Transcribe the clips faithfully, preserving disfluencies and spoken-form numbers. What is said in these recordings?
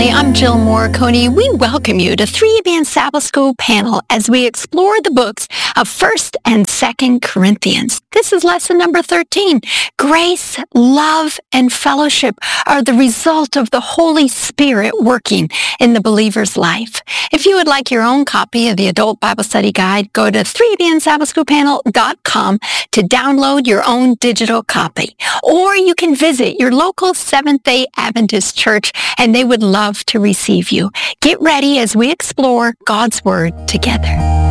I'm Jill Morricone. We welcome you to three A B N Sabbath School panel as we explore the books of First and Second Corinthians. This is lesson number thirteen. Grace, love, and fellowship are the result of the Holy Spirit working in the believer's life. If you would like your own copy of the Adult Bible Study Guide, go to three A B N Sabbath School panel dot com to download your own digital copy. Or you can visit your local Seventh-day Adventist church, and they would love to receive you. Get ready as we explore God's Word together.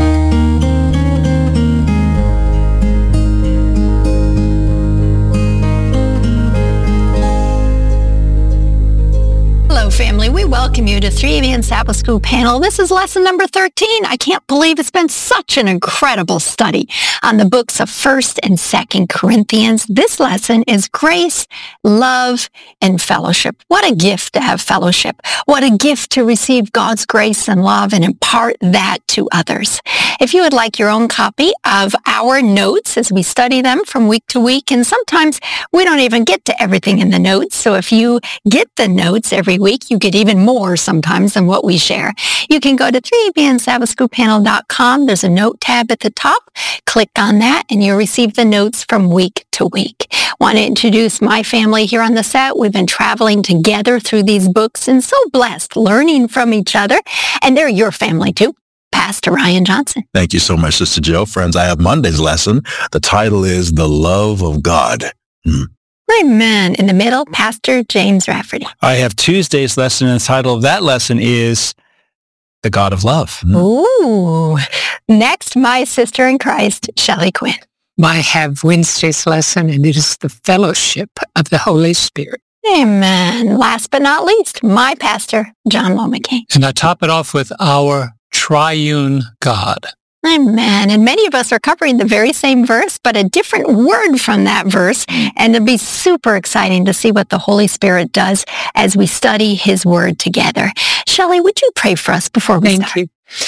Family, we welcome you to three A B N Sabbath School panel. This is lesson number thirteen. I can't believe it's been such an incredible study on the books of First and Second Corinthians. This lesson is grace, love, and fellowship. What a gift to have fellowship. What a gift to receive God's grace and love and impart that to others. If you would like your own copy of our notes as we study them from week to week, and sometimes we don't even get to everything in the notes, so if you get the notes every week, you get even more sometimes than what we share. You can go to three A B N Sabbath School panel dot com. There's a note tab at the top. Click on that and you'll receive the notes from week to week. Want to introduce my family here on the set. We've been traveling together through these books and so blessed learning from each other. And they're your family too. Pastor Ryan Johnson. Thank you so much, Sister Jill. Friends, I have Monday's lesson. The title is The Love of God. Hmm. Amen. In the middle, Pastor James Rafferty. I have Tuesday's lesson, and the title of that lesson is The God of Love. Mm. Ooh. Next, my sister in Christ, Shelley Quinn. I have Wednesday's lesson, and it is the fellowship of the Holy Spirit. Amen. Last but not least, my pastor, John Lomacane. And I top it off with our triune God. Amen. And many of us are covering the very same verse, but a different word from that verse. And it'll be super exciting to see what the Holy Spirit does as we study His Word together. Shelley, would you pray for us before we Thank start? you.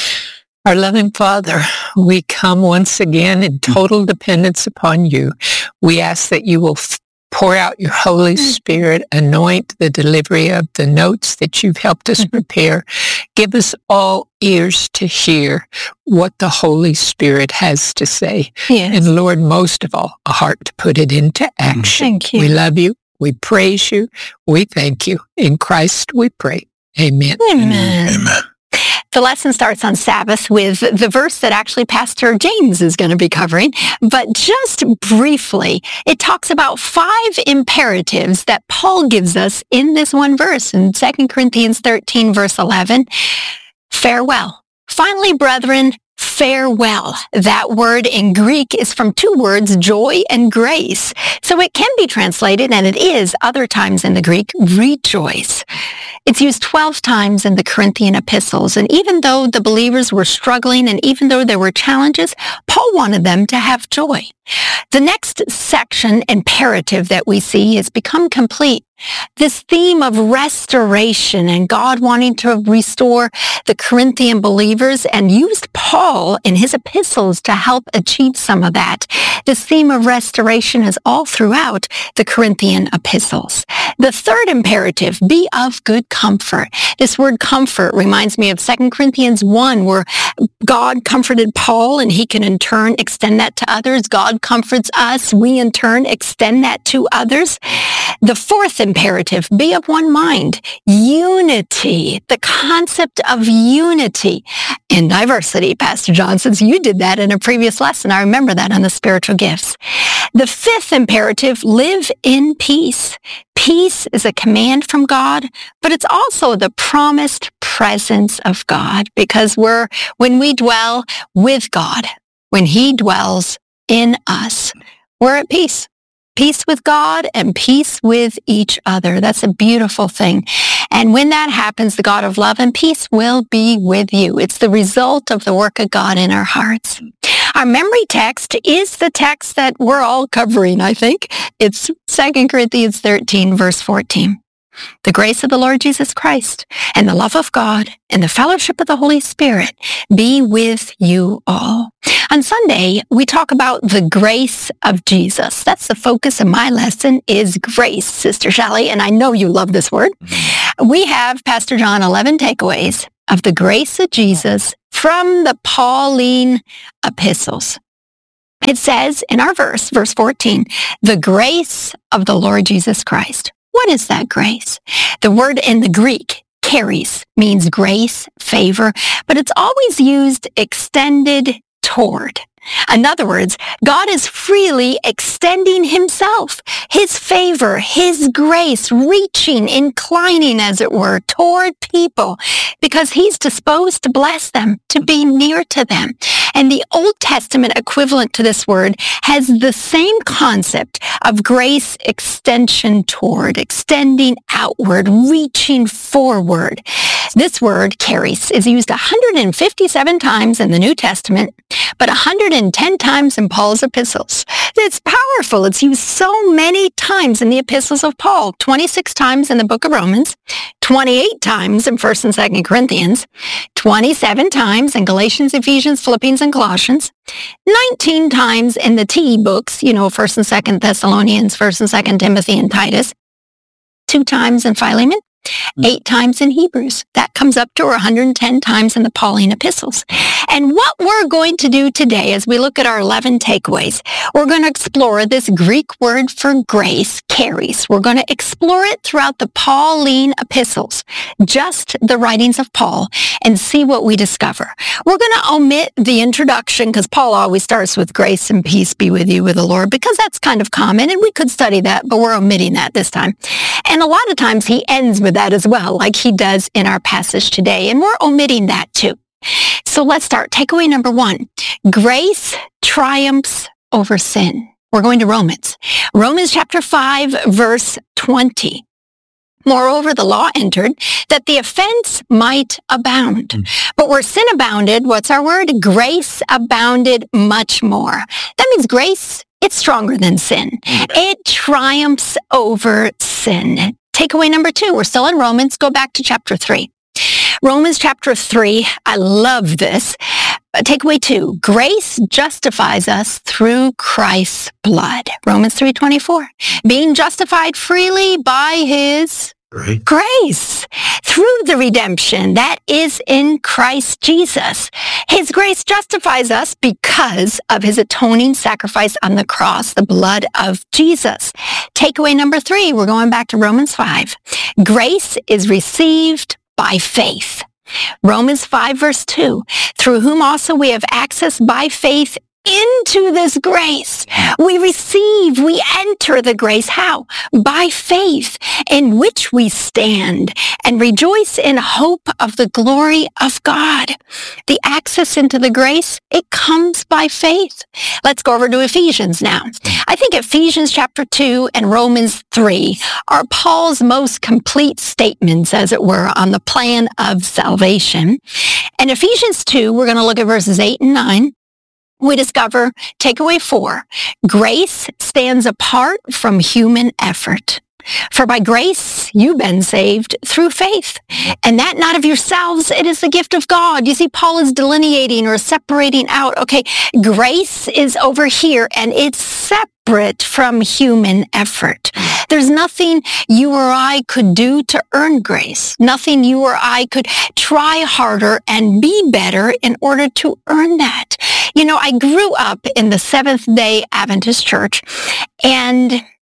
Our loving Father, we come once again in total dependence upon you. We ask that you will f- pour out your Holy Spirit, anoint the delivery of the notes that you've helped us prepare. Give us all ears to hear what the Holy Spirit has to say. Yes. And Lord, most of all, a heart to put it into action. Thank you. We love you. We praise you. We thank you. In Christ we pray. Amen. Amen. Amen. The lesson starts on Sabbath with the verse that actually Pastor James is going to be covering. But just briefly, it talks about five imperatives that Paul gives us in this one verse in Second Corinthians thirteen, verse eleven. Farewell. Finally, brethren, farewell. That word in Greek is from two words, joy and grace. So it can be translated, and it is other times in the Greek, rejoice. It's used twelve times in the Corinthian epistles, and even though the believers were struggling and even though there were challenges, Paul wanted them to have joy. The next section, imperative, that we see is become complete. This theme of restoration and God wanting to restore the Corinthian believers and used Paul in his epistles to help achieve some of that. This theme of restoration is all throughout the Corinthian epistles. The third imperative, be of good comfort. This word comfort reminds me of Second Corinthians one, where God comforted Paul and he can in turn extend that to others. God comforts us. We in turn extend that to others. The fourth imperative, be of one mind. Unity, the concept of unity in diversity. Pastor John says you did that in a previous lesson. I remember that on the spiritual gifts. The fifth imperative, live in peace. Peace is a command from God, but it's also the promised presence of God, because we're, when we dwell with God, when He dwells in us, we're at peace. Peace with God and peace with each other. That's a beautiful thing. And when that happens, the God of love and peace will be with you. It's the result of the work of God in our hearts. Our memory text is the text that we're all covering, I think. It's Second Corinthians thirteen, verse fourteen. The grace of the Lord Jesus Christ and the love of God and the fellowship of the Holy Spirit be with you all. On Sunday, we talk about the grace of Jesus. That's the focus of my lesson is grace, Sister Shelley, and I know you love this word. We have, Pastor John, eleven takeaways of the grace of Jesus from the Pauline epistles. It says in our verse, verse fourteen, the grace of the Lord Jesus Christ. What is that grace? The word in the Greek, charis, means grace, favor, but it's always used extended toward. In other words, God is freely extending himself, his favor, his grace, reaching, inclining, as it were, toward people because he's disposed to bless them, to be near to them. And the Old Testament equivalent to this word has the same concept of grace extension toward, extending outward, reaching forward. This word, charis, is used one hundred fifty-seven times in the New Testament, but one hundred ten times in Paul's epistles. It's powerful. It's used so many times in the epistles of Paul, twenty-six times in the book of Romans, twenty-eight times in First and Second Corinthians, twenty-seven times in Galatians, Ephesians, Philippians, and Colossians, nineteen times in the T books, you know, First and Second Thessalonians, First and Second Timothy, and Titus, two times in Philemon, eight times in Hebrews. That comes up to one hundred ten times in the Pauline epistles. And what we're going to do today as we look at our eleven takeaways, we're going to explore this Greek word for grace, charis. We're going to explore it throughout the Pauline epistles, just the writings of Paul, and see what we discover. We're going to omit the introduction because Paul always starts with grace and peace be with you with the Lord because that's kind of common and we could study that, but we're omitting that this time. And a lot of times he ends with that as well, like he does in our passage today, and we're omitting that too. So let's start. Takeaway number one, grace triumphs over sin. We're going to Romans. Romans chapter five, verse twenty. Moreover, the law entered that the offense might abound. Mm. But where sin abounded, what's our word? Grace abounded much more. That means grace, it's stronger than sin. Mm. It triumphs over sin. Takeaway number two, we're still in Romans. Go back to chapter three. Romans chapter three, I love this. Takeaway two, grace justifies us through Christ's blood. Romans three twenty-four, being justified freely by his Great. grace through the redemption that is in Christ Jesus. His grace justifies us because of his atoning sacrifice on the cross, the blood of Jesus. Takeaway number three, we're going back to Romans five. Grace is received by faith. Romans five verse two, through whom also we have access by faith into this grace. We receive, we enter the grace. How? By faith, in which we stand and rejoice in hope of the glory of God. The access into the grace, it comes by faith. Let's go over to Ephesians now. I think Ephesians chapter two and Romans three are Paul's most complete statements, as it were, on the plan of salvation. And Ephesians two, we're going to look at verses eight and nine. We discover, takeaway four, grace stands apart from human effort. For by grace you've been saved through faith, and that not of yourselves, it is the gift of God. You see, Paul is delineating or separating out, okay, grace is over here, and it's separate from human effort. There's nothing you or I could do to earn grace, nothing you or I could try harder and be better in order to earn that. You know, I grew up in the Seventh-day Adventist Church, and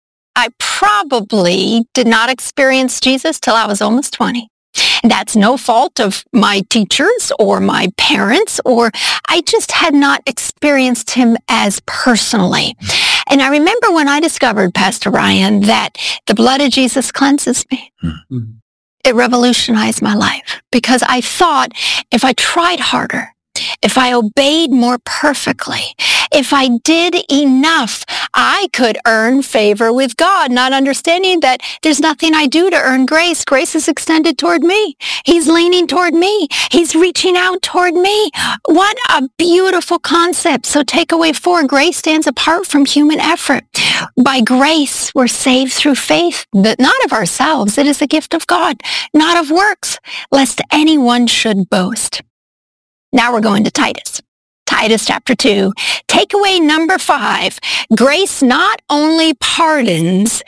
I probably did not experience Jesus till I was almost twenty. That's no fault of my teachers or my parents, or I just had not experienced him as personally. And I remember when I discovered, Pastor Ryan, that the blood of Jesus cleanses me. Mm-hmm. It revolutionized my life because I thought if I tried harder, if I obeyed more perfectly, if I did enough, I could earn favor with God, not understanding that there's nothing I do to earn grace. Grace is extended toward me. He's leaning toward me. He's reaching out toward me. What a beautiful concept. So takeaway four, grace stands apart from human effort. By grace, we're saved through faith, but not of ourselves. It is a gift of God, not of works, lest anyone should boast. Now we're going to Titus. Titus chapter two. Takeaway number five. Grace not only pardons,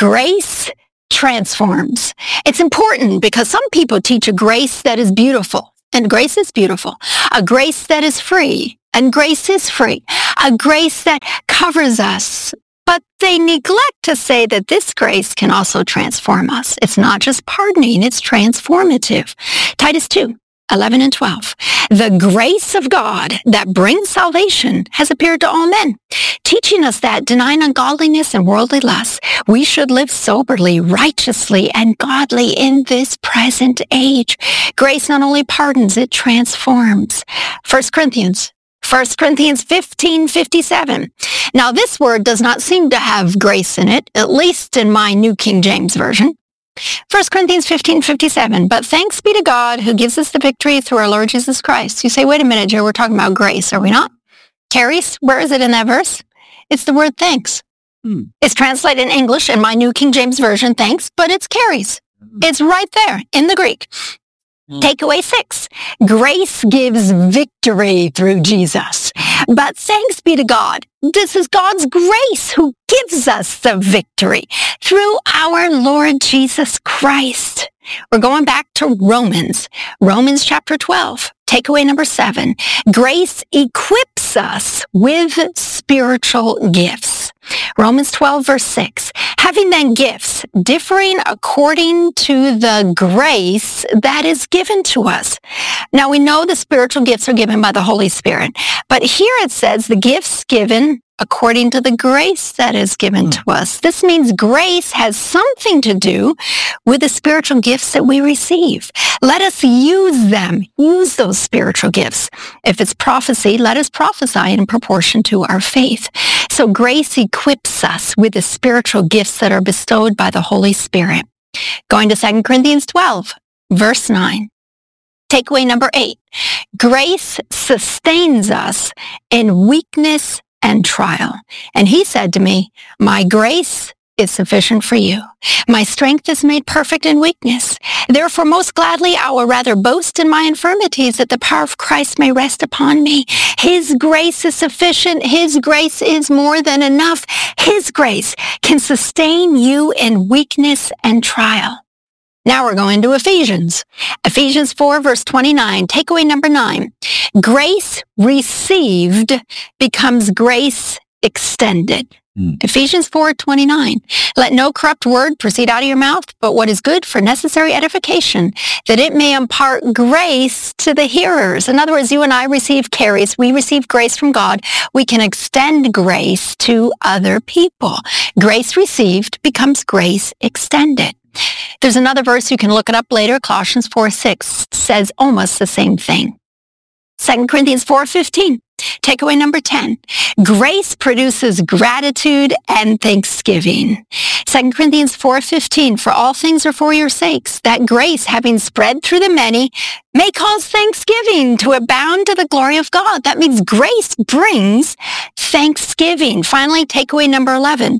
grace transforms. It's important because some people teach a grace that is beautiful, and grace is beautiful. A grace that is free, and grace is free. A grace that covers us. But they neglect to say that this grace can also transform us. It's not just pardoning, it's transformative. Titus two. eleven and twelve. The grace of God that brings salvation has appeared to all men, teaching us that, denying ungodliness and worldly lusts, we should live soberly, righteously, and godly in this present age. Grace not only pardons, it transforms. First Corinthians. First Corinthians fifteen fifty-seven. Now this word does not seem to have grace in it, at least in my New King James Version. First Corinthians fifteen fifty-seven, but thanks be to God who gives us the victory through our Lord Jesus Christ. You say, wait a minute, Joe, we're talking about grace, are we not? Charis, where is it in that verse? It's the word thanks. Hmm. It's translated in English in my New King James Version, thanks, but it's charis. Hmm. It's right there in the Greek. Hmm. Takeaway six, grace gives victory through Jesus. But thanks be to God. This is God's grace who gives us the victory through our Lord Jesus Christ. We're going back to Romans. Romans chapter twelve. Takeaway number seven. Grace equips us with spiritual gifts. Romans twelve, verse six. Having then gifts differing according to the grace that is given to us. Now we know the spiritual gifts are given by the Holy Spirit, but here it says the gifts given according to the grace that is given mm. to us. This means grace has something to do with the spiritual gifts that we receive. Let us use them, use those spiritual gifts. If it's prophecy, let us prophesy in proportion to our faith. So grace equips us with the spiritual gifts that are bestowed by the Holy Spirit. Going to Second Corinthians twelve, verse nine. Takeaway number eight. Grace sustains us in weakness and trial. And he said to me, my grace is sufficient for you. My strength is made perfect in weakness. Therefore, most gladly, I will rather boast in my infirmities that the power of Christ may rest upon me. His grace is sufficient. His grace is more than enough. His grace can sustain you in weakness and trial. Now we're going to Ephesians. Ephesians four, verse twenty-nine. Takeaway number nine. Grace received becomes grace extended. Mm. Ephesians four, twenty-nine. Let no corrupt word proceed out of your mouth, but what is good for necessary edification, that it may impart grace to the hearers. In other words, you and I receive charis. We receive grace from God. We can extend grace to other people. Grace received becomes grace extended. There's another verse, you can look it up later. Colossians four, six says almost the same thing. Second Corinthians four, fifteen. Takeaway number ten. Grace produces gratitude and thanksgiving. Second Corinthians four, fifteen. For all things are for your sakes, that grace, having spread through the many, may cause thanksgiving to abound to the glory of God. That means grace brings thanksgiving. Finally, takeaway number eleven.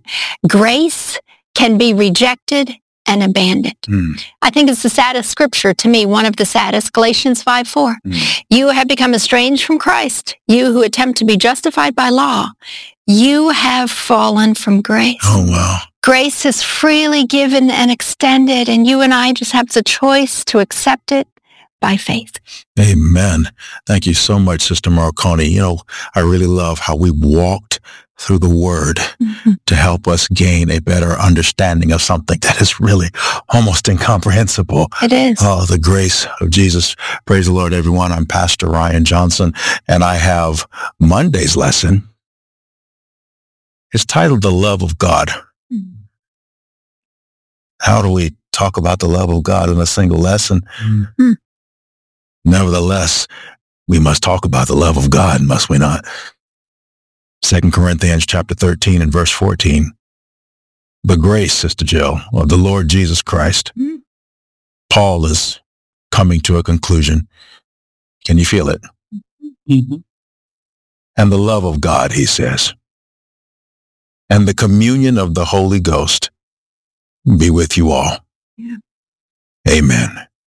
Grace can be rejected and abandoned. Mm. I think it's the saddest scripture to me, one of the saddest, Galatians five, four. Mm. You have become estranged from Christ, you who attempt to be justified by law. You have fallen from grace. Oh, wow. Grace is freely given and extended, and you and I just have the choice to accept it by faith. Amen. Thank you so much, Sister Marconi. You know, I really love how we walked through the Word mm-hmm. to help us gain a better understanding of something that is really almost incomprehensible. It is. Oh, the grace of Jesus. Praise the Lord, everyone. I'm Pastor Ryan Johnson, and I have Monday's lesson. It's titled The Love of God. Mm-hmm. How do we talk about the love of God in a single lesson? Mm-hmm. Nevertheless, we must talk about the love of God, must we not? Second Corinthians chapter thirteen and verse fourteen. The grace, Sister Jill, of the Lord Jesus Christ. Mm-hmm. Paul is coming to a conclusion. Can you feel it? Mm-hmm. And the love of God, he says, and the communion of the Holy Ghost be with you all. Yeah. Amen.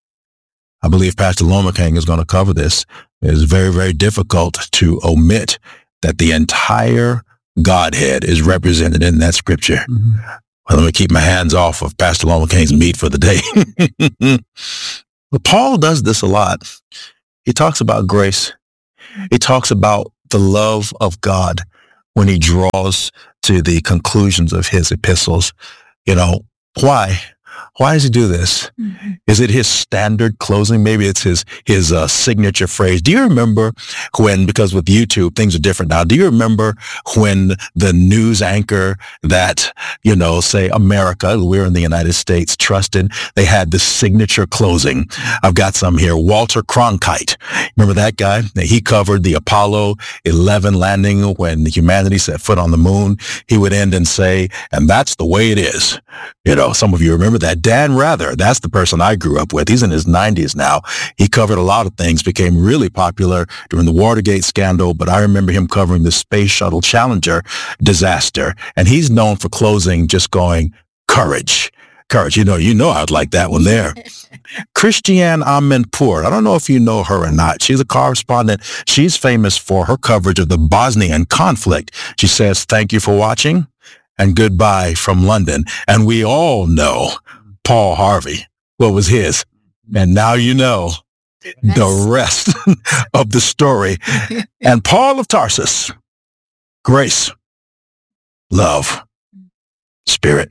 I believe Pastor Lomakang is going to cover this. It is very, very difficult to omit that the entire Godhead is represented in that scripture. Mm-hmm. Well, let me keep my hands off of Pastor Lomakang's meat for the day. But Paul does this a lot. He talks about grace. He talks about the love of God when he draws to the conclusions of his epistles. You know, why? Why does he do this? Mm-hmm. Is it his standard closing? Maybe it's his his uh, signature phrase. Do you remember when, because with YouTube, things are different now. Do you remember when the news anchor that, you know, say America, we're in the United States, trusted, they had the signature closing? I've got some here. Walter Cronkite. Remember that guy? He covered the Apollo eleven landing when humanity set foot on the moon. He would end and say, and that's the way it is. You know, some of you remember that. Dan Rather, that's the person I grew up with. He's in his nineties now. He covered a lot of things, became really popular during the Watergate scandal, but I remember him covering the Space Shuttle Challenger disaster. And he's known for closing just going, courage. Courage. You know, you know I'd like that one there. Christiane Amanpour. I don't know if you know her or not. She's a correspondent. She's famous for her coverage of the Bosnian conflict. She says, thank you for watching and goodbye from London. And we all know Paul Harvey, what was his? And now you know the rest of the story. And Paul of Tarsus, grace, love, spirit.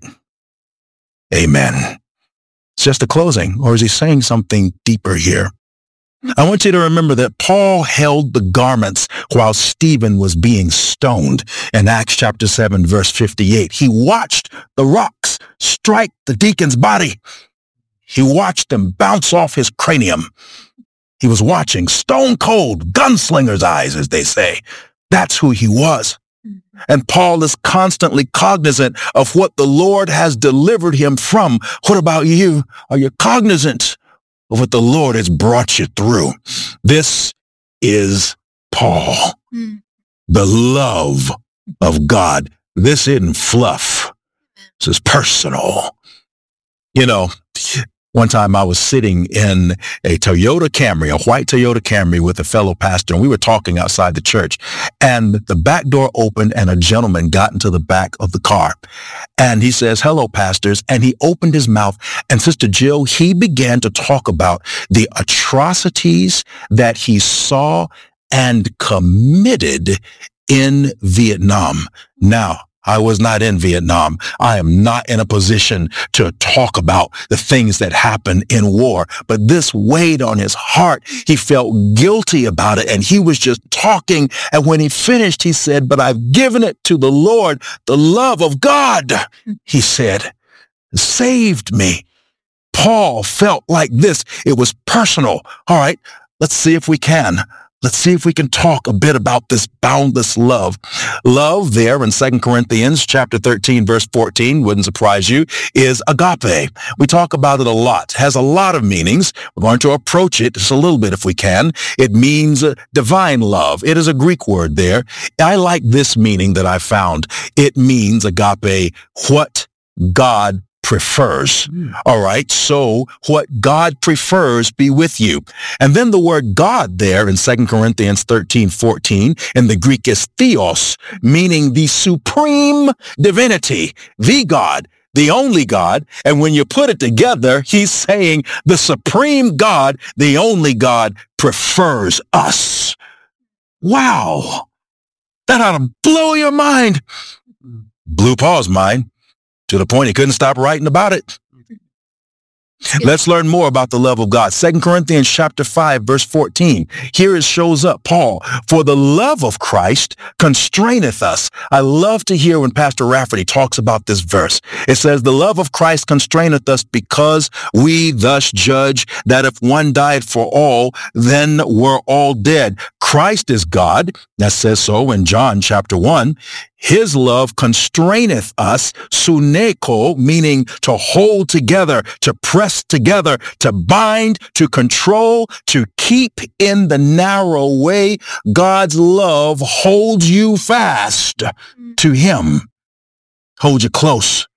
Amen. It's just a closing, or is he saying something deeper here? I want you to remember that Paul held the garments while Stephen was being stoned. In Acts chapter seven, verse fifty-eight, he watched the rocks strike the deacon's body. He watched them bounce off his cranium. He was watching stone cold gunslinger's eyes, as they say. That's who he was. And Paul is constantly cognizant of what the Lord has delivered him from. What about you? Are you cognizant of what the Lord has brought you through? This is Paul, mm. the love of God. This isn't fluff. This is personal. You know, one time I was sitting in a Toyota Camry, a white Toyota Camry with a fellow pastor, and we were talking outside the church, and the back door opened and a gentleman got into the back of the car, and he says, hello, pastors, and he opened his mouth, and Sister Jill, he began to talk about the atrocities that he saw and committed in Vietnam. Now, I was not in Vietnam. I am not in a position to talk about the things that happen in war, but this weighed on his heart. He felt guilty about it, and he was just talking. And when he finished, he said, but I've given it to the Lord. The love of God, he said, saved me. Paul felt like this. It was personal. All right, let's see if we can. Let's see if we can talk a bit about this boundless love. Love there in Second Corinthians chapter thirteen, verse fourteen, wouldn't surprise you, is agape. We talk about it a lot. It has a lot of meanings. We're going to approach it just a little bit if we can. It means uh, divine love. It is a Greek word there. I like this meaning that I found. It means agape, what God prefers. Mm. All right. So what God prefers be with you. And then the word God there in Second Corinthians thirteen, fourteen in the Greek is theos, meaning the supreme divinity, the God, the only God. And when you put it together, he's saying the supreme God, the only God prefers us. Wow. That ought to blow your mind. Blew Paul's mind. To the point he couldn't stop writing about it. Let's learn more about the love of God. Second Corinthians chapter five, verse fourteen. Here it shows up, Paul, for the love of Christ constraineth us. I love to hear when Pastor Rafferty talks about this verse. It says, the love of Christ constraineth us because we thus judge that if one died for all, then we're all dead. Christ is God. That says so in John chapter one. His love constraineth us, suneko, meaning to hold together, to press together, to bind, to control, to keep in the narrow way. God's love holds you fast to him, hold you close.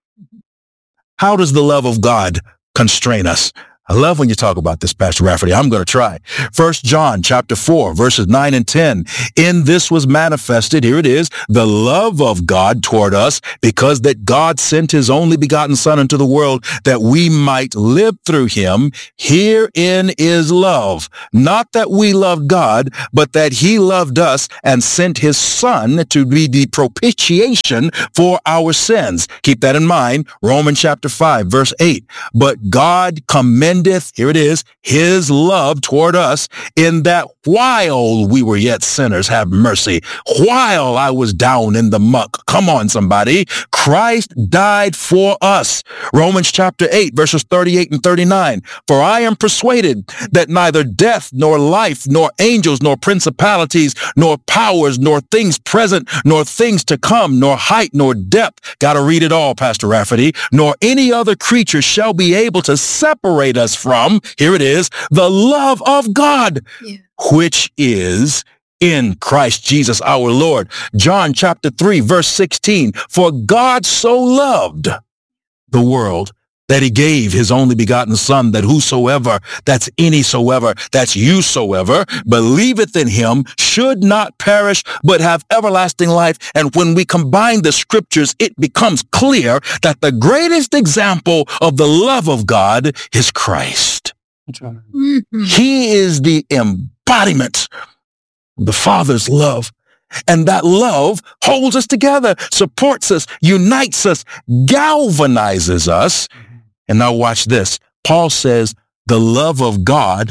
How does the love of God constrain us? I love when you talk about this, Pastor Rafferty. I'm going to try. First John chapter four, verses nine and ten. In this was manifested, here it is, the love of God toward us, because that God sent his only begotten Son into the world that we might live through him. Herein is love. Not that we loved God, but that he loved us and sent his Son to be the propitiation for our sins. Keep that in mind. Romans chapter five, verse eight. But God commended, here it is, his love toward us in that while we were yet sinners, have mercy, while I was down in the muck. Come on, somebody. Christ died for us. Romans chapter eight, verses thirty-eight and thirty-nine. For I am persuaded that neither death, nor life, nor angels, nor principalities, nor powers, nor things present, nor things to come, nor height, nor depth. Got to read it all, Pastor Rafferty. Nor any other creature shall be able to separate us from, here it is, the love of God, yeah, which is in Christ Jesus our Lord. John chapter three, verse sixteen. For God so loved the world that he gave his only begotten Son, that whosoever, that's anysoever, that's yousoever, believeth in him should not perish, but have everlasting life. And when we combine the scriptures, it becomes clear that the greatest example of the love of God is Christ. Mm-hmm. He is the embodiment of the Father's love. And that love holds us together, supports us, unites us, galvanizes us. And now watch this. Paul says, the love of God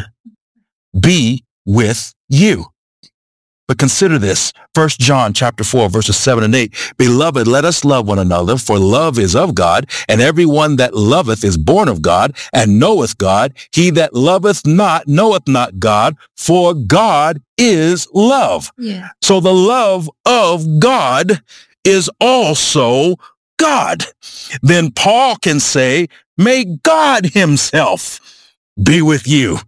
be with you. But consider this. First John chapter four, verses seven and eight. Beloved, let us love one another, for love is of God, and everyone that loveth is born of God, and knoweth God. He that loveth not knoweth not God, for God is love. Yeah. So the love of God is also God. Then Paul can say, may God himself be with you.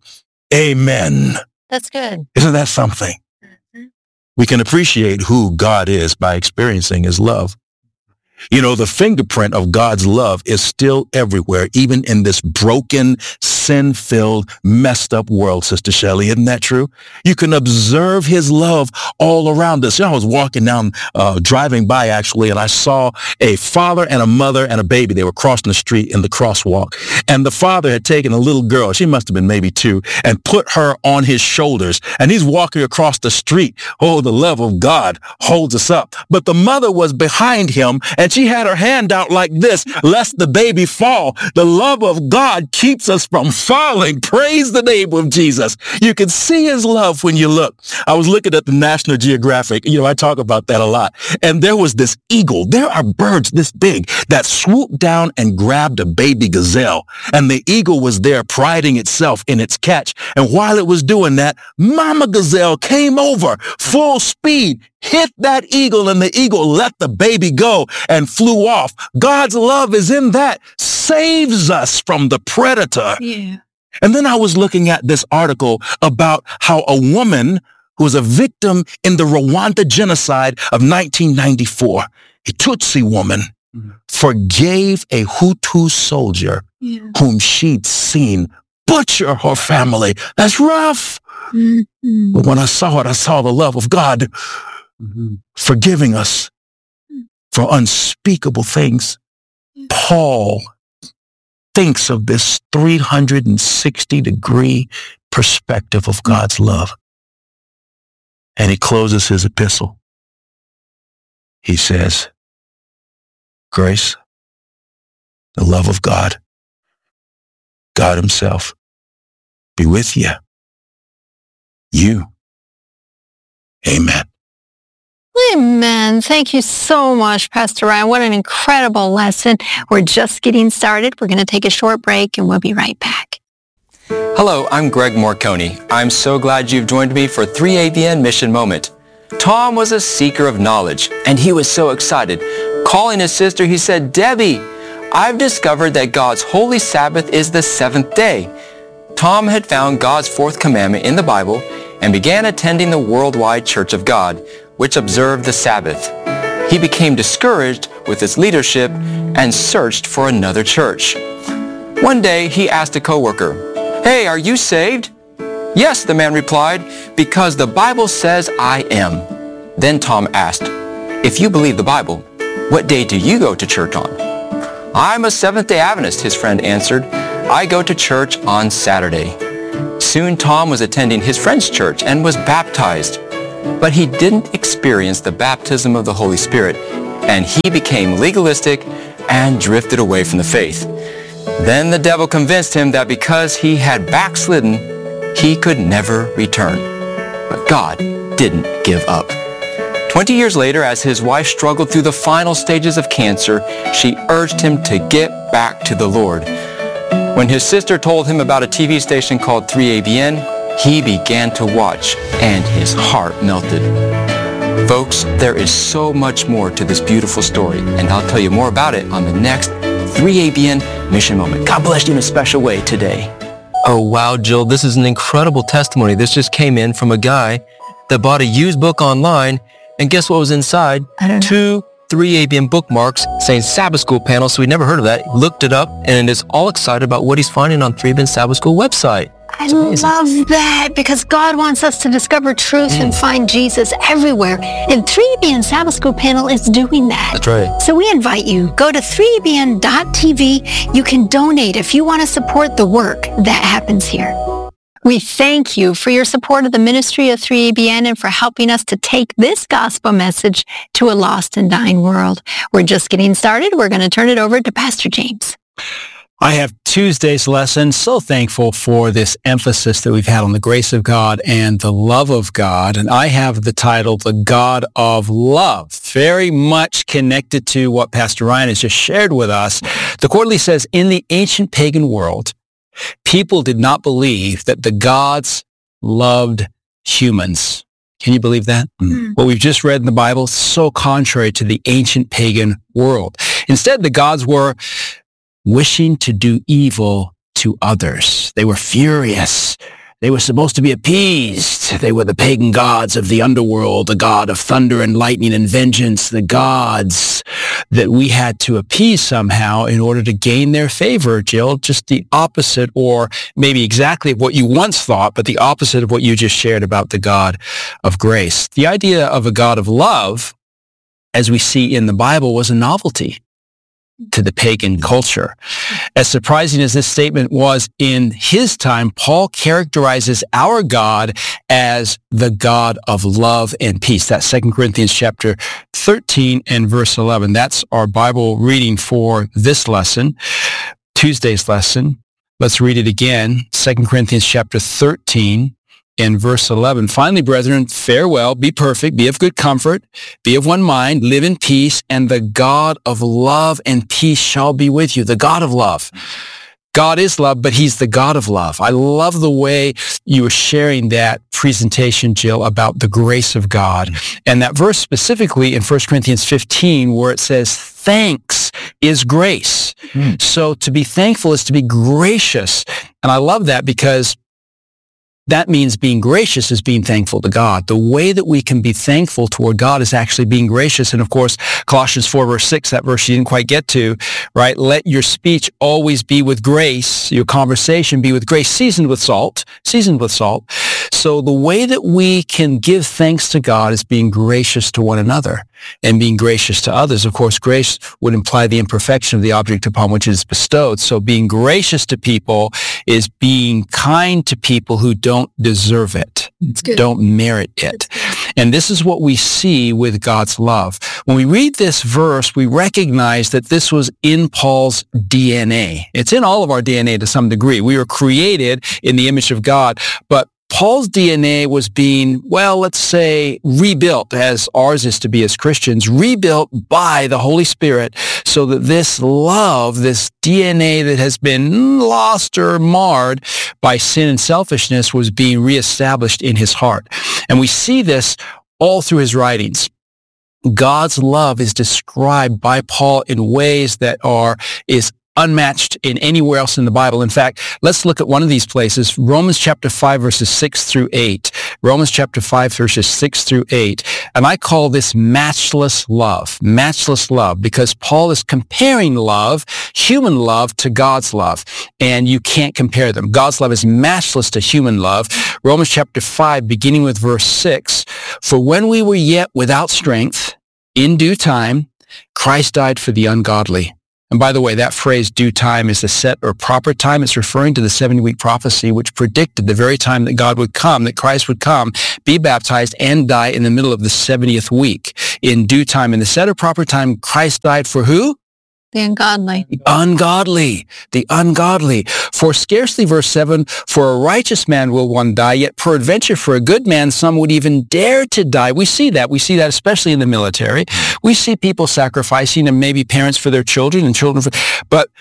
Amen. That's good. Isn't that something? Mm-hmm. We can appreciate who God is by experiencing his love. You know, the fingerprint of God's love is still everywhere, even in this broken, sin-filled, messed up world, Sister Shelley. Isn't that true? You can observe his love all around us. You know, I was walking down, uh, driving by actually, and I saw a father and a mother and a baby. They were crossing the street in the crosswalk. And the father had taken a little girl, she must have been maybe two, and put her on his shoulders. And he's walking across the street. Oh, the love of God holds us up. But the mother was behind him, and she had her hand out like this, lest the baby fall. The love of God keeps us from falling. Praise the name of Jesus. You can see his love when you look. I was looking at the National Geographic. You know, I talk about that a lot. And there was this eagle. There are birds this big that swooped down and grabbed a baby gazelle. And the eagle was there priding itself in its catch. And while it was doing that, Mama Gazelle came over full speed, hit that eagle, and the eagle let the baby go and flew off. God's love is in that. Saves us from the predator. Yeah. And then I was looking at this article about how a woman who was a victim in the Rwanda genocide of nineteen ninety-four, a Tutsi woman, mm-hmm. forgave a Hutu soldier yeah. whom she'd seen butcher her family. That's rough. Mm-hmm. But when I saw it, I saw the love of God mm-hmm. forgiving us for unspeakable things. Paul thinks of this three hundred sixty degree perspective of God's love. And he closes his epistle. He says, grace, the love of God, God himself be with you. You. Amen. Amen. Thank you so much, Pastor Ryan. What an incredible lesson. We're just getting started. We're going to take a short break and we'll be right back. Hello, I'm Greg Morconi. I'm so glad you've joined me for three A B N Mission Moment. Tom was a seeker of knowledge, and he was so excited. Calling his sister, he said, "Debbie, I've discovered that God's holy Sabbath is the seventh day." Tom had found God's fourth commandment in the Bible and began attending the Worldwide Church of God, which observed the Sabbath. He became discouraged with its leadership and searched for another church. One day, he asked a coworker, "Hey, are you saved?" "Yes," the man replied, "because the Bible says I am." Then Tom asked, "If you believe the Bible, what day do you go to church on?" "I'm a Seventh-day Adventist," his friend answered. "I go to church on Saturday." Soon Tom was attending his friend's church and was baptized. But he didn't experience the baptism of the Holy Spirit, and he became legalistic and drifted away from the faith. Then the devil convinced him that because he had backslidden, he could never return. But God didn't give up. Twenty years later, as his wife struggled through the final stages of cancer, she urged him to get back to the Lord. When his sister told him about a T V station called three A B N, he began to watch, and his heart melted. Folks, there is so much more to this beautiful story, and I'll tell you more about it on the next three A B N Mission Moment. God bless you in a special way today. Oh, wow, Jill, this is an incredible testimony. This just came in from a guy that bought a used book online, and guess what was inside? I don't know. Two three A B N bookmarks saying Sabbath School panel, so we'd never heard of that. Looked it up, and is all excited about what he's finding on three A B N Sabbath School website. I love that because God wants us to discover truth mm. and find Jesus everywhere. And three A B N Sabbath School panel is doing that. That's right. So we invite you, go to three A B N dot T V. You can donate if you want to support the work that happens here. We thank you for your support of the ministry of three A B N and for helping us to take this gospel message to a lost and dying world. We're just getting started. We're going to turn it over to Pastor James. I have Tuesday's lesson. So thankful for this emphasis that we've had on the grace of God and the love of God. And I have the title, The God of Love, very much connected to what Pastor Ryan has just shared with us. The Quarterly says, in the ancient pagan world, people did not believe that the gods loved humans. Can you believe that? Mm. What we've just read in the Bible, so contrary to the ancient pagan world. Instead, the gods were wishing to do evil to others. They were furious. They were supposed to be appeased. They were the pagan gods of the underworld, the god of thunder and lightning and vengeance, the gods that we had to appease somehow in order to gain their favor, Jill. Just the opposite, or maybe exactly what you once thought, but the opposite of what you just shared about the God of grace. The idea of a God of love, as we see in the Bible, was a novelty to the pagan culture. As surprising as this statement was in his time, Paul characterizes our God as the God of love and peace. That's Second Corinthians chapter thirteen and verse eleven. That's our Bible reading for this lesson, Tuesday's lesson. Let's read it again. Second Corinthians chapter thirteen in verse eleven. Finally, brethren, farewell, be perfect, be of good comfort, be of one mind, live in peace, and the God of love and peace shall be with you. The God of love. God is love, but he's the God of love. I love the way you were sharing that presentation, Jill, about the grace of God. And that verse specifically in First Corinthians fifteen, where it says, thanks is grace. Mm. So to be thankful is to be gracious. And I love that because that means being gracious is being thankful to God. The way that we can be thankful toward God is actually being gracious. And of course, Colossians four, verse six, that verse you didn't quite get to, right? Let your speech always be with grace, your conversation be with grace, seasoned with salt, seasoned with salt. So the way that we can give thanks to God is being gracious to one another and being gracious to others. Of course, grace would imply the imperfection of the object upon which it is bestowed. So being gracious to people is being kind to people who don't deserve it, don't merit it. And this is what we see with God's love. When we read this verse, we recognize that this was in Paul's D N A. It's in all of our D N A to some degree. We were created in the image of God, but Paul's D N A was being, well, let's say, rebuilt, as ours is to be as Christians, rebuilt by the Holy Spirit, so that this love, this D N A that has been lost or marred by sin and selfishness, was being reestablished in his heart. And we see this all through his writings. God's love is described by Paul in ways that are is unmatched in anywhere else in the Bible. In fact, let's look at one of these places, Romans chapter five, verses six through eight. Romans chapter five, verses six through eight. And I call this matchless love, matchless love, because Paul is comparing love, human love, to God's love. And you can't compare them. God's love is matchless to human love. Romans chapter five, beginning with verse six. For when we were yet without strength, in due time, Christ died for the ungodly. And by the way, that phrase, due time, is the set or proper time. It's referring to the seventy-week prophecy, which predicted the very time that God would come, that Christ would come, be baptized, and die in the middle of the seventieth week. In due time, in the set or proper time, Christ died for who? The ungodly. The ungodly. The ungodly. For scarcely, verse seven, for a righteous man will one die, yet peradventure for a good man some would even dare to die. We see that. We see that especially in the military. We see people sacrificing, and maybe parents for their children and children for... But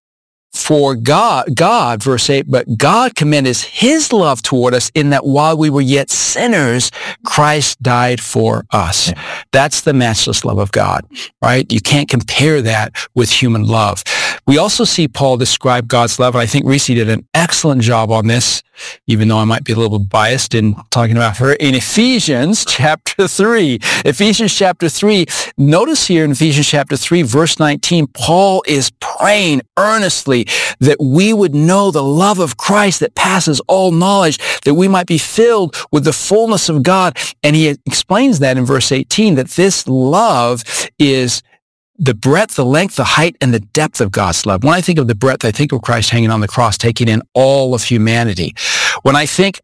for God, God, verse eight, but God commended his love toward us in that while we were yet sinners, Christ died for us. That's the matchless love of God, right? You can't compare that with human love. We also see Paul describe God's love, and I think Reese did an excellent job on this, even though I might be a little biased in talking about her, in Ephesians chapter three. Ephesians chapter three. Notice here in Ephesians chapter three, verse nineteen, Paul is praying earnestly that we would know the love of Christ that passes all knowledge, that we might be filled with the fullness of God. And he explains that in verse eighteen, that this love is the breadth, the length, the height, and the depth of God's love. When I think of the breadth, I think of Christ hanging on the cross, taking in all of humanity. When I think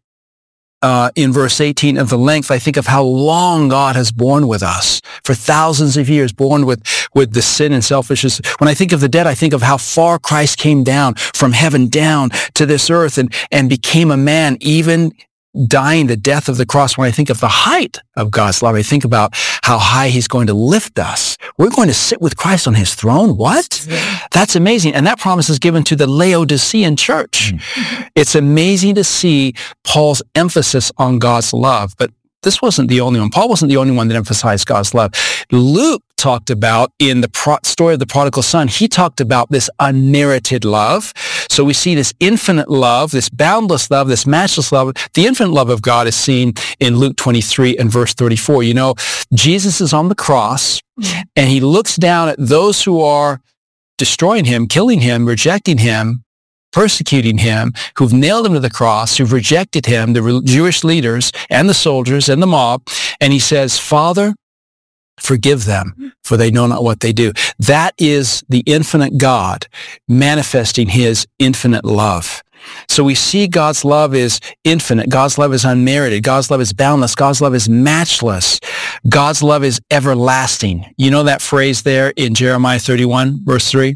uh, in verse eighteen of the length, I think of how long God has borne with us for thousands of years, borne with, with the sin and selfishness. When I think of the dead, I think of how far Christ came down from heaven down to this earth and, and became a man, even dying the death of the cross. When I think of the height of God's love, I think about how high he's going to lift us. We're going to sit with Christ on his throne. What? Yeah. That's amazing. And that promise is given to the Laodicean church. Mm-hmm. It's amazing to see Paul's emphasis on God's love. But this wasn't the only one. Paul wasn't the only one that emphasized God's love. Luke talked about, in the pro- story of the prodigal son, he talked about this unmerited love. So we see this infinite love, this boundless love, this matchless love. The infinite love of God is seen in Luke twenty-three and verse thirty-four. You know, Jesus is on the cross, and he looks down at those who are destroying him, killing him, rejecting him, persecuting him, who've nailed him to the cross, who've rejected him, the Jewish leaders and the soldiers and the mob. And he says, Father, forgive them, for they know not what they do. That is the infinite God manifesting his infinite love. So we see God's love is infinite. God's love is unmerited. God's love is boundless. God's love is matchless. God's love is everlasting. You know that phrase there in Jeremiah thirty-one, verse three?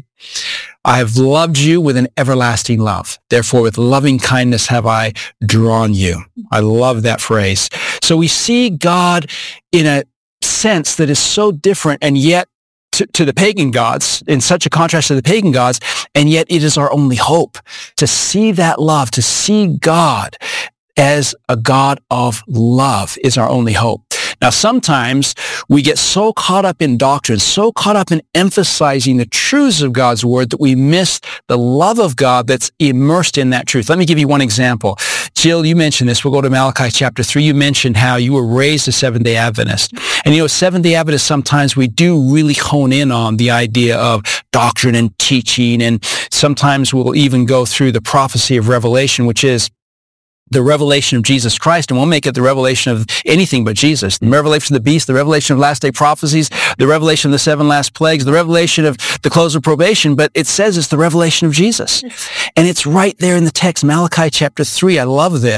I have loved you with an everlasting love. Therefore, with loving kindness have I drawn you. I love that phrase. So we see God in a sense that is so different, and yet to, to the pagan gods, in such a contrast to the pagan gods, and yet it is our only hope to see that love, to see God as a God of love is our only hope. Now, sometimes we get so caught up in doctrine, so caught up in emphasizing the truths of God's word that we miss the love of God that's immersed in that truth. Let me give you one example. Jill, you mentioned this. We'll go to Malachi chapter three. You mentioned how you were raised a Seventh-day Adventist. And you know, Seventh-day Adventists, sometimes we do really hone in on the idea of doctrine and teaching. And sometimes we'll even go through the prophecy of Revelation, which is the revelation of Jesus Christ, and we'll make it the revelation of anything but Jesus. The revelation of the beast, the revelation of last day prophecies, the revelation of the seven last plagues, the revelation of the close of probation, but it says it's the revelation of Jesus. And it's right there in the text, Malachi chapter three. I love this.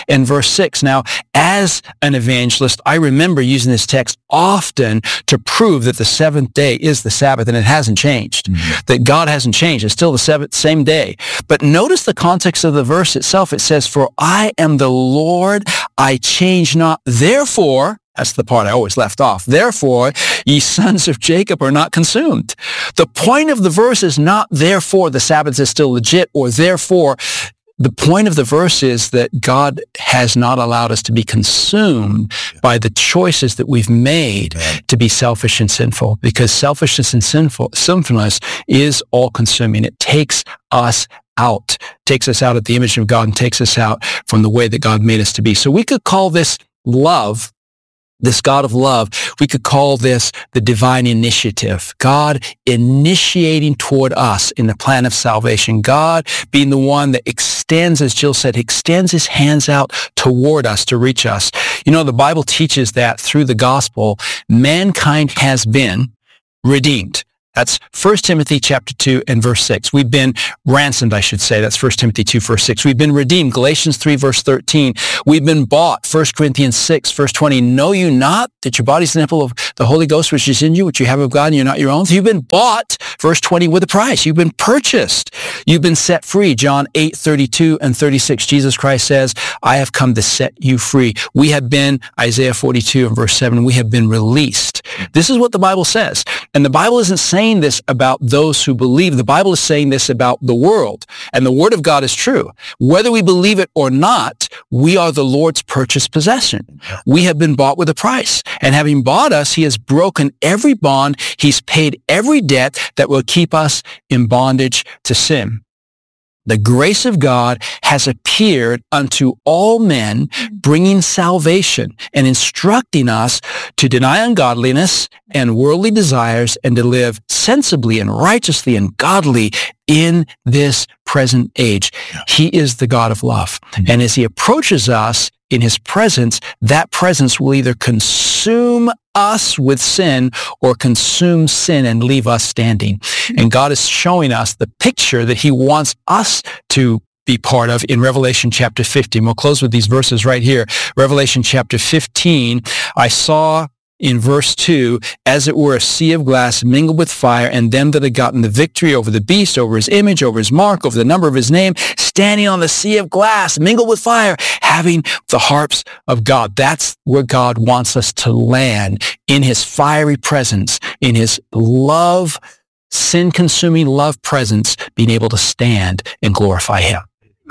and verse six. Now, as an evangelist, I remember using this text often to prove that the seventh day is the Sabbath, and it hasn't changed, mm-hmm. that God hasn't changed. It's still the seventh, same day. But notice the context of the verse itself. It says, for I am the Lord, I change not. Therefore, that's the part I always left off. Therefore, ye sons of Jacob are not consumed. The point of the verse is not therefore the Sabbath is still legit, or therefore. The point of the verse is that God has not allowed us to be consumed by the choices that we've made to be selfish and sinful, because selfishness and sinful, sinfulness is all-consuming. It takes us out, takes us out of the image of God and takes us out from the way that God made us to be. So we could call this love, this God of love, we could call this the divine initiative. God initiating toward us in the plan of salvation. God being the one that extends, as Jill said, extends his hands out toward us to reach us. You know, the Bible teaches that through the gospel, mankind has been redeemed. That's First Timothy chapter two and verse six. We've been ransomed, I should say. That's First Timothy two, verse six. We've been redeemed. Galatians three, verse thirteen. We've been bought. First Corinthians six, verse twenty. Know you not that your body is the temple of the Holy Ghost, which is in you, which you have of God, and you're not your own? So you've been bought, verse twenty, with a price. You've been purchased. You've been set free. John eight, thirty-two and thirty-six. Jesus Christ says, I have come to set you free. We have been, Isaiah forty-two and verse seven, we have been released. This is what the Bible says. And the Bible isn't saying this about those who believe. The Bible is saying this about the world. And the Word of God is true. Whether we believe it or not, we are the Lord's purchased possession. We have been bought with a price. And having bought us, he has broken every bond. He's paid every debt that will keep us in bondage to sin. The grace of God has appeared unto all men, bringing salvation and instructing us to deny ungodliness and worldly desires and to live sensibly and righteously and godly in this present age. He is the God of love. Mm-hmm. And as he approaches us in his presence, that presence will either consume us with sin or consume sin and leave us standing. Mm-hmm. And God is showing us the picture that he wants us to be part of in Revelation chapter fifteen. We'll close with these verses right here. Revelation chapter fifteen, I saw in verse two, as it were a sea of glass mingled with fire, and them that had gotten the victory over the beast, over his image, over his mark, over the number of his name, standing on the sea of glass mingled with fire, having the harps of God. That's where God wants us to land, in his fiery presence, in his love, sin-consuming love presence, being able to stand and glorify him.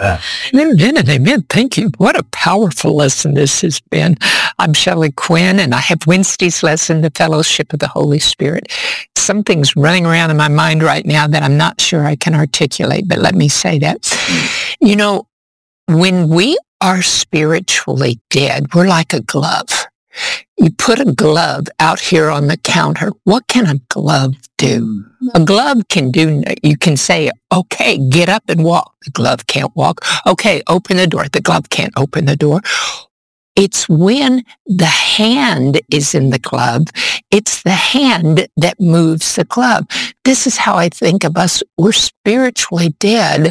Amen and amen. Thank you. What a powerful lesson this has been. I'm Shelley Quinn, and I have Wednesday's lesson, The Fellowship of the Holy Spirit. Something's running around in my mind right now that I'm not sure I can articulate, but let me say that. You know, when we are spiritually dead, we're like a glove. You put a glove out here on the counter. What can a glove do? A glove can do, you can say, okay, get up and walk. The glove can't walk. Okay, open the door. The glove can't open the door. It's when the hand is in the glove, it's the hand that moves the glove. This is how I think of us. We're spiritually dead.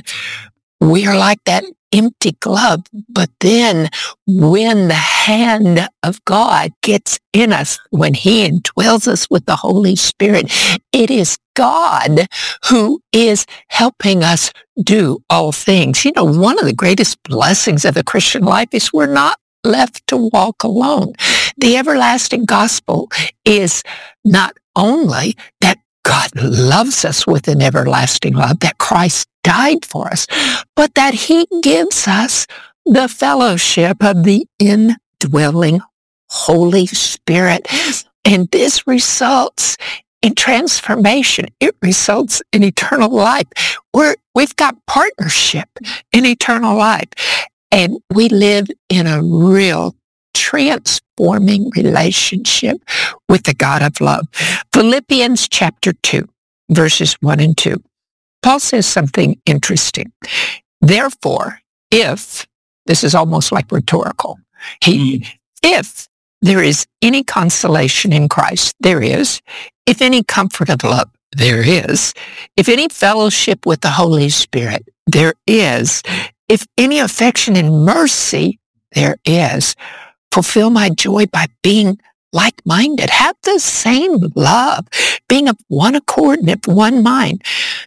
We are like that empty glove, but then when the hand of God gets in us, when he indwells us with the Holy Spirit, it is God who is helping us do all things. You know, one of the greatest blessings of the Christian life is we're not left to walk alone. The everlasting gospel is not only that God loves us with an everlasting love, that Christ died for us, but that he gives us the fellowship of the indwelling Holy Spirit. And this results in transformation. It results in eternal life. We're, we've got partnership in eternal life. And we live in a real transforming relationship with the God of love. Philippians chapter two, verses one and two. Paul says something interesting. Therefore, if, this is almost like rhetorical, he, if there is any consolation in Christ, there is. If any comfort of love, there is. If any fellowship with the Holy Spirit, there is. If any affection and mercy, there is. Fulfill my joy by being like-minded. Have the same love, being of one accord and of one mind.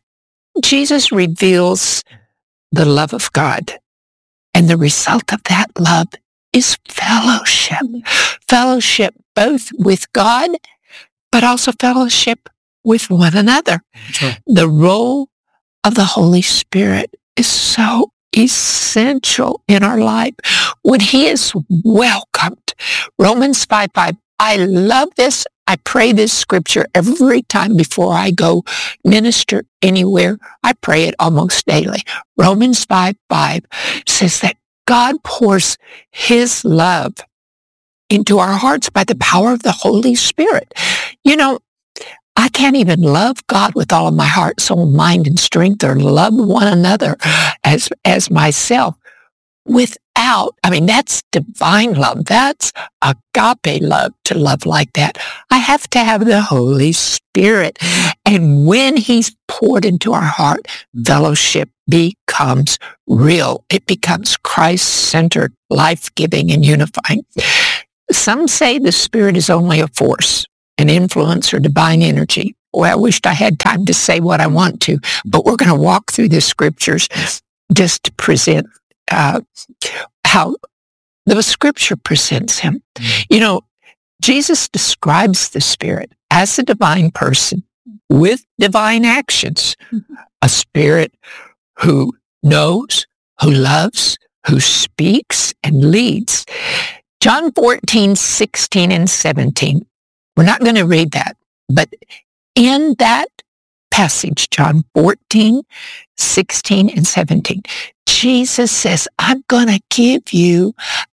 Jesus reveals the love of God, and the result of that love is fellowship. Fellowship both with God, but also fellowship with one another. Sure. The role of the Holy Spirit is so essential in our life when he is welcomed. Romans five five. I love this. I pray this scripture every time before I go minister anywhere. I pray it almost daily. Romans five five says that God pours his love into our hearts by the power of the Holy Spirit. You know, I can't even love God with all of my heart, soul, mind, and strength, or love one another as, as myself without, I mean, that's divine love. That's agape love, to love like that. I have to have the Holy Spirit. And when he's poured into our heart, fellowship becomes real. It becomes Christ-centered, life-giving, and unifying. Some say the Spirit is only a force, an influence, or divine energy. Well, I wished I had time to say what I want to, but we're going to walk through the scriptures just to present uh, how the scripture presents him. You know, Jesus describes the Spirit as a divine person with divine actions, a Spirit who knows, who loves, who speaks and leads. John fourteen, sixteen, and seventeen. We're not going to read that, but in that passage, John fourteen, sixteen, and seventeen, Jesus says, I'm going to give you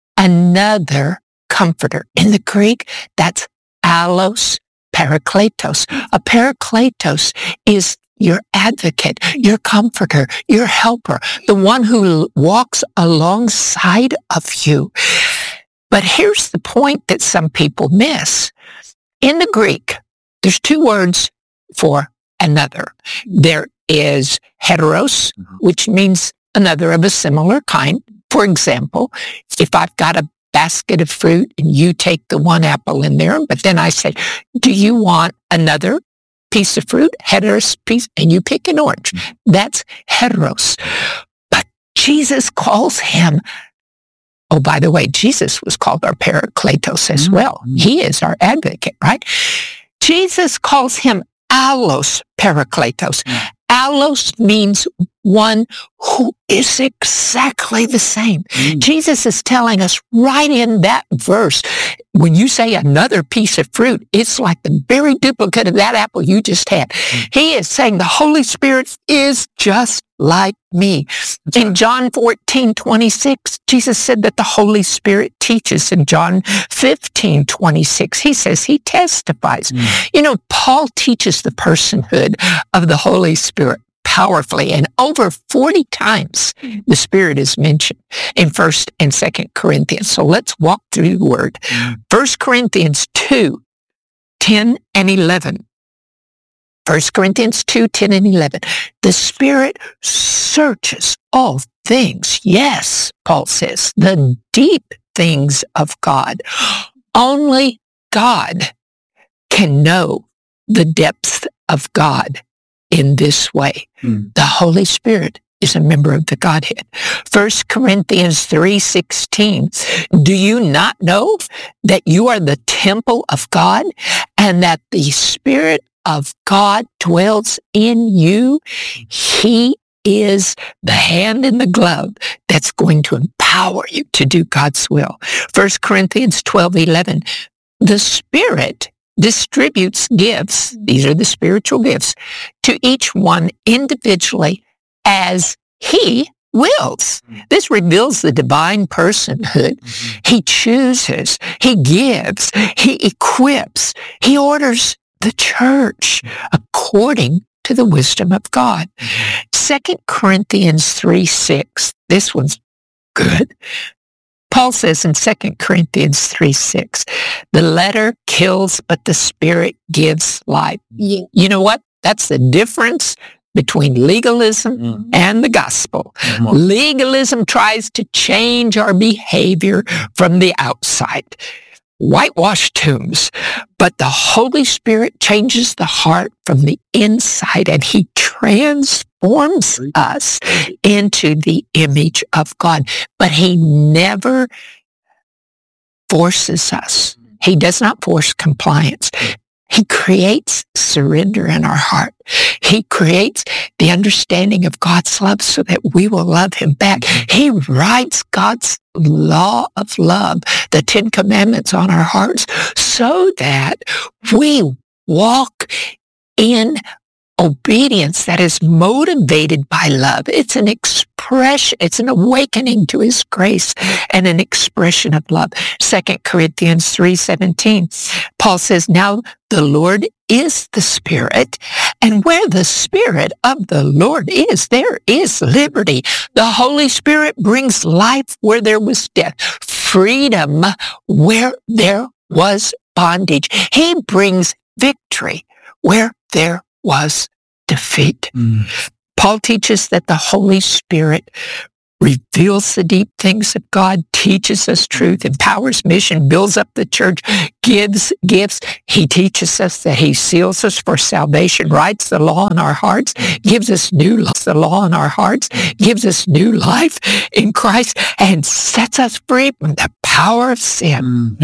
another comforter. In the Greek, that's allos parakletos. A parakletos is your advocate, your comforter, your helper, the one who walks alongside of you. But here's the point that some people miss. In the Greek, there's two words for another. There is heteros, which means another of a similar kind. For example, if I've got a basket of fruit and you take the one apple in there, but then I say, do you want another piece of fruit, heteros piece, and you pick an orange? That's heteros. But Jesus calls him, oh, by the way, Jesus was called our parakletos as well. He is our advocate, right? Jesus calls him allos parakletos. Allos means one who is exactly the same. Mm. Jesus is telling us right in that verse, when you say another piece of fruit, it's like the very duplicate of that apple you just had. Mm. He is saying the Holy Spirit is just like me. That's in right. John fourteen, twenty-six, Jesus said that the Holy Spirit teaches. In John fifteen, twenty-six, he says he testifies. Mm. You know, Paul teaches the personhood of the Holy Spirit powerfully, and over forty times the Spirit is mentioned in First and Second Corinthians. So let's walk through the Word. First Corinthians two, ten and eleven. First Corinthians two, ten and eleven. The Spirit searches all things. Yes, Paul says, the deep things of God. Only God can know the depth of God in this way. Hmm. The Holy Spirit is a member of the Godhead. First Corinthians three sixteen. Do you not know that you are the temple of God and that the Spirit of God dwells in you? He is the hand in the glove that's going to empower you to do God's will. First Corinthians twelve eleven. The Spirit distributes gifts, these are the spiritual gifts, to each one individually as he wills. This reveals the divine personhood. Mm-hmm. He chooses, he gives, he equips, he orders the church according to the wisdom of God. Mm-hmm. Second Corinthians three six, this one's good. Paul says in Second Corinthians three six, the letter kills, but the Spirit gives life. You know what? That's the difference between legalism Mm. and the gospel. Mm. Legalism tries to change our behavior from the outside. Whitewashed tombs. But the Holy Spirit changes the heart from the inside, and he transforms us into the image of God. But he never forces us. He does not force compliance. He creates surrender in our heart. He creates the understanding of God's love so that we will love him back. He writes God's law of love, the Ten Commandments, on our hearts so that we walk in obedience that is motivated by love. It's an expression, it's an awakening to his grace and an expression of love. Second Corinthians three seventeen, Paul says, now the Lord is the Spirit, and where the Spirit of the Lord is, there is liberty. The Holy Spirit brings life where there was death, freedom where there was bondage. He brings victory where there was defeat. Mm. Paul teaches that the Holy Spirit reveals the deep things of God, teaches us truth, empowers mission, builds up the church, gives gifts. He teaches us that he seals us for salvation, writes the law in our hearts, gives us new laws, the law in our hearts, gives us new life in Christ, and sets us free from the power of sin. Mm.